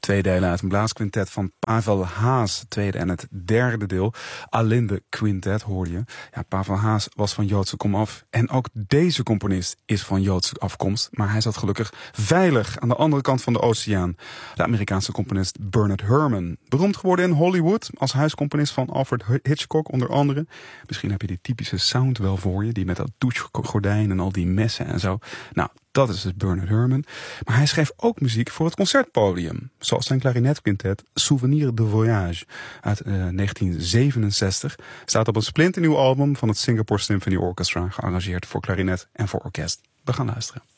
Twee delen uit een blaasquintet van Pavel Haas. Het tweede en het derde deel. Alinde Quintet hoorde je. Ja, Pavel Haas was van Joodse komaf. En ook deze componist is van Joodse afkomst. Maar hij zat gelukkig veilig aan de andere kant van de oceaan. De Amerikaanse componist Bernard Herrmann. Beroemd geworden in Hollywood als huiscomponist van Alfred Hitchcock onder andere. Misschien heb je die typische sound wel voor je. Die met dat douchegordijn en al die messen en zo. Nou, dat is dus Bernard Herrmann. Maar hij schreef ook muziek voor het concertpodium. Zoals zijn klarinetquintet Souvenir de Voyage uit 1967. Staat op een splinternieuw album van het Singapore Symphony Orchestra. Gearrangeerd voor klarinet en voor orkest. We gaan luisteren.